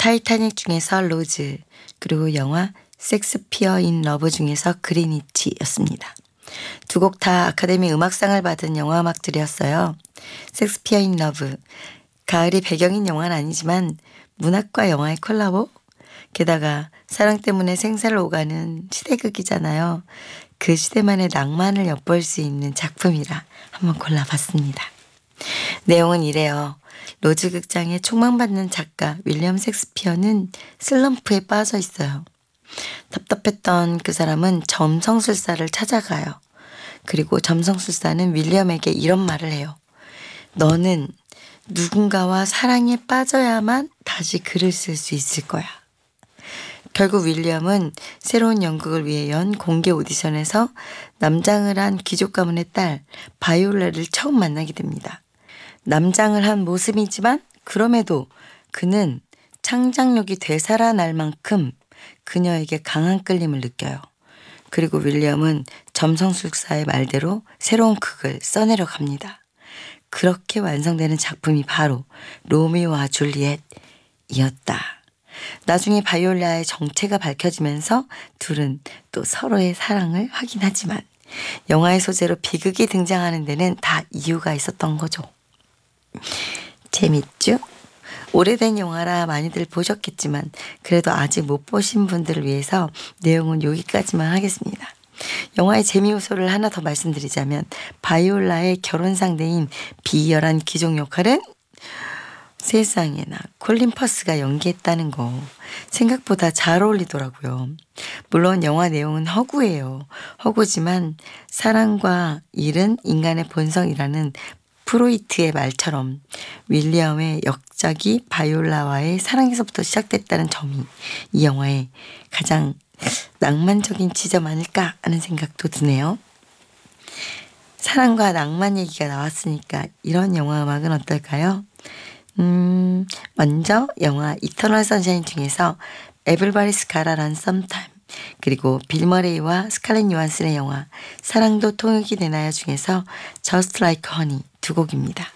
타이타닉 중에서 로즈, 그리고 영화 섹스피어 인 러브 중에서 그린위치였습니다. 두 곡 다 아카데미 음악상을 받은 영화 음악들이었어요. 섹스피어 인 러브, 가을이 배경인 영화는 아니지만 문학과 영화의 콜라보? 게다가 사랑 때문에 생사를 오가는 시대극이잖아요. 그 시대만의 낭만을 엿볼 수 있는 작품이라 한번 골라봤습니다. 내용은 이래요. 로즈 극장에 촉망받는 작가 윌리엄 셰익스피어는 슬럼프에 빠져 있어요. 답답했던 그 사람은 점성술사를 찾아가요. 그리고 점성술사는 윌리엄에게 이런 말을 해요. 너는 누군가와 사랑에 빠져야만 다시 글을 쓸 수 있을 거야. 결국 윌리엄은 새로운 연극을 위해 연 공개 오디션에서 남장을 한 귀족 가문의 딸 바이올라를 처음 만나게 됩니다. 남장을 한 모습이지만 그럼에도 그는 창작력이 되살아날 만큼 그녀에게 강한 끌림을 느껴요. 그리고 윌리엄은 점성술사의 말대로 새로운 극을 써내려 갑니다. 그렇게 완성되는 작품이 바로 로미오와 줄리엣이었다. 나중에 바이올라의 정체가 밝혀지면서 둘은 또 서로의 사랑을 확인하지만 영화의 소재로 비극이 등장하는 데는 다 이유가 있었던 거죠. 재밌죠? 오래된 영화라 많이들 보셨겠지만 그래도 아직 못 보신 분들을 위해서 내용은 여기까지만 하겠습니다. 영화의 재미 요소를 하나 더 말씀드리자면 바이올라의 결혼 상대인 비열한 귀족 역할은 세상에나 콜린 퍼스가 연기했다는 거 생각보다 잘 어울리더라고요. 물론 영화 내용은 허구예요. 허구지만 사랑과 일은 인간의 본성이라는 프로이트의 말처럼 윌리엄의 역작이 바이올라와의 사랑에서부터 시작됐다는 점이 이 영화의 가장 낭만적인 지점 아닐까 하는 생각도 드네요. 사랑과 낭만 얘기가 나왔으니까 이런 영화 음악은 어떨까요? 먼저 영화 이터널 선샤인 중에서 Everybody's Gotta Run Sometime, 그리고 빌 머레이와 스칼렛 요한슨의 영화 사랑도 통역이 되나요 중에서 Just Like Honey 두 곡입니다.